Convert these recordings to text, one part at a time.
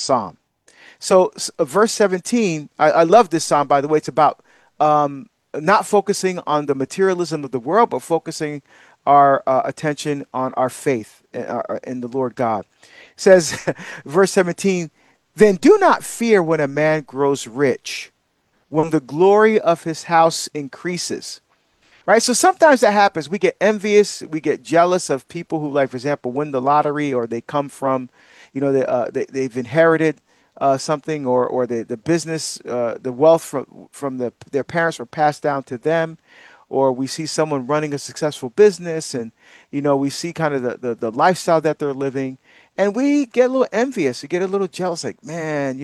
psalm. So verse 17, I love this psalm, by the way. It's about not focusing on the materialism of the world, but focusing our attention on our faith in the Lord God. It says, verse 17, then do not fear when a man grows rich, when the glory of his house increases. Right? So sometimes that happens. We get envious. We get jealous of people who, like, for example, win the lottery, or they come from, they've inherited something, or the business, the wealth from their parents were passed down to them. Or we see someone running a successful business, and, we see kind of the lifestyle that they're living. And we get a little envious. We get a little jealous, like, man,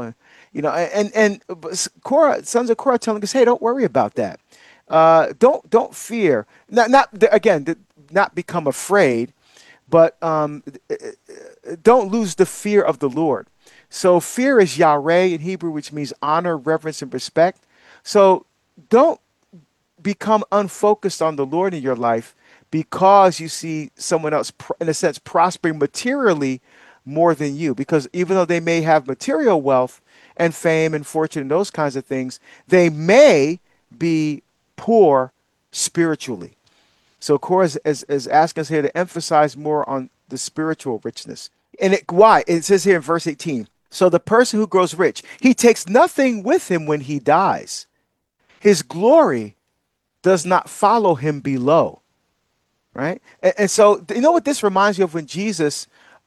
and Korah, sons of Korah, telling us, hey, don't worry about that. Don't fear. Not become afraid, but don't lose the fear of the Lord. So fear is Yareh in Hebrew, which means honor, reverence, and respect. So don't become unfocused on the Lord in your life because you see someone else, in a sense, prospering materially more than you. Because even though they may have material wealth and fame and fortune and those kinds of things, they may be poor spiritually. So Korah is asking us here to emphasize more on the spiritual richness. And why? It says here in verse 18, so the person who grows rich, he takes nothing with him when he dies. His glory does not follow him below. Right? And so, you know what this reminds you of when Jesus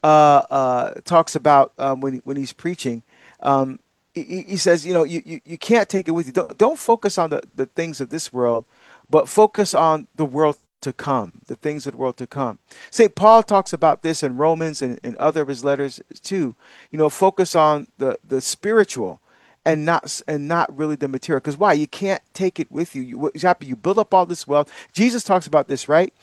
talks about when he's preaching? He says, you can't take it with you. Don't focus on the things of this world, but focus on the world to come, the things of the world to come. St. Paul talks about this in Romans and in other of his letters too. Focus on the spiritual and not really the material. Because why? You can't take it with you. You build up all this wealth. Jesus talks about this, right?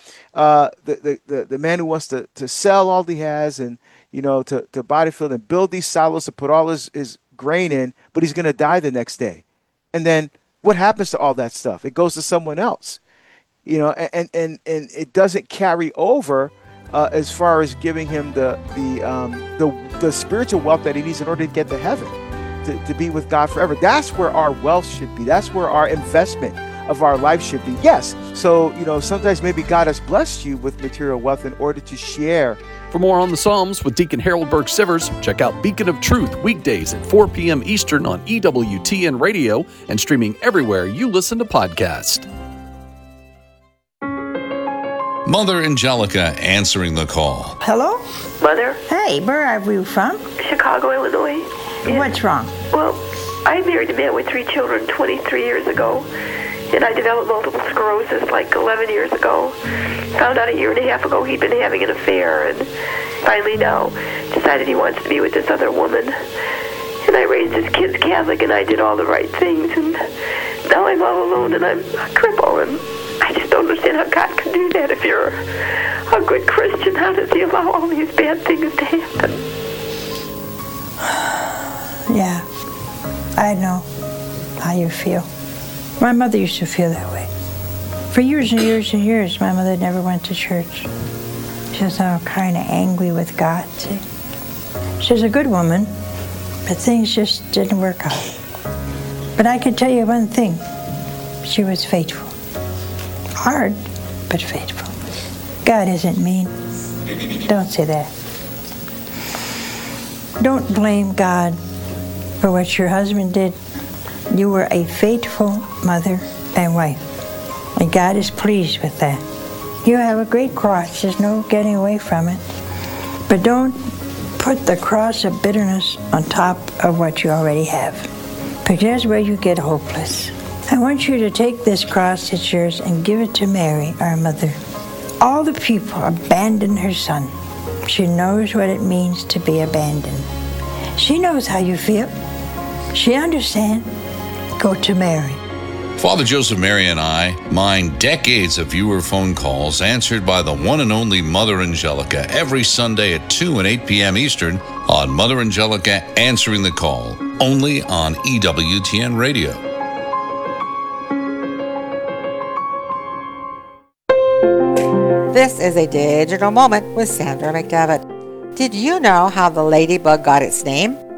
The man who wants to sell all he has and to buy the field and build these silos to put all his grain in, but he's going to die the next day. And then what happens to all that stuff? It goes to someone else, and it doesn't carry over as far as giving him the spiritual wealth that he needs in order to get to heaven, to be with God forever. That's where our wealth should be. That's where our investment of our life should be. Yes. So, sometimes maybe God has blessed you with material wealth in order to share. For more on the Psalms with Deacon Harold Burke Sivers, check out Beacon of Truth weekdays at 4 p.m. Eastern on EWTN Radio and streaming everywhere you listen to podcasts. Mother Angelica answering the call. Hello? Mother? Hey, where are you from? Chicago, Illinois. Yeah. What's wrong? Well, I married a man with 3 children 23 years ago, and I developed multiple sclerosis like 11 years ago. Found out a year and a half ago he'd been having an affair, and finally now decided he wants to be with this other woman. And I raised his kids Catholic, and I did all the right things, and now I'm all alone, and I'm a cripple, and I just don't understand how God can do that. If you're a good Christian, how does he allow all these bad things to happen? Yeah, I know how you feel. My mother used to feel that way. For years and years and years, my mother never went to church. She was kind of angry with God, see? She was a good woman, but things just didn't work out. But I can tell you one thing. She was faithful. Hard, but faithful. God isn't mean. Don't say that. Don't blame God for what your husband did. You were a faithful mother and wife, and God is pleased with that. You have a great cross. There's no getting away from it. But don't put the cross of bitterness on top of what you already have, because that's where you get hopeless. I want you to take this cross that's yours and give it to Mary, our mother. All the people abandoned her son. She knows what it means to be abandoned. She knows how you feel. She understands. Go to Mary. Father Joseph Mary and I mine decades of viewer phone calls answered by the one and only Mother Angelica every Sunday at 2 and 8 p.m. Eastern on Mother Angelica Answering the Call, only on EWTN Radio. This is a digital moment with Sandra McDevitt. Did you know how the ladybug got its name?